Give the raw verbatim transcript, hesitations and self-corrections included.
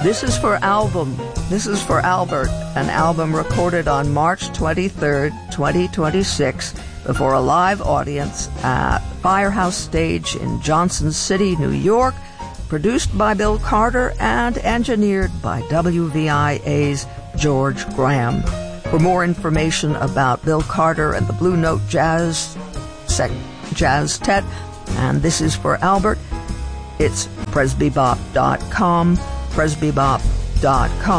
This is for album. This is for Albert, an album recorded on March twenty-third, twenty twenty-six, before a live audience at Firehouse Stage in Johnson City, New York, produced by Bill Carter and engineered by W V I A's George Graham. For more information about Bill Carter and the Blue Note Jazz Sec- Jazz Tet, and This is for Albert, it's presbybop dot com, presbybop dot com.